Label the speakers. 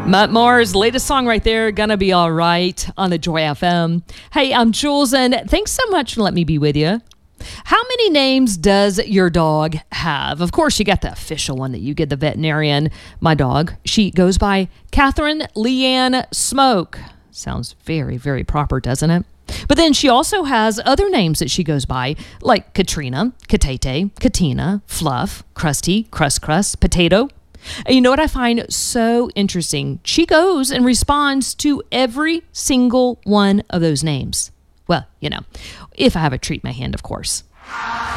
Speaker 1: Matt Maher's latest song right there, Gonna Be Alright on the Joy FM. Hey, I'm Jules, and thanks so much for letting me be with you. How many names does your dog have? Of course, you got the official one that you get the veterinarian. My dog, she goes by Catherine Leanne Smoke. Sounds very, very proper, doesn't it? But then she also has other names that she goes by, like Katrina, Katete, Katina, Fluff, Krusty, Crust, Potato. And you know what I find so interesting? She goes and responds to every single one of those names. Well, if I have a treat in my hand, of course.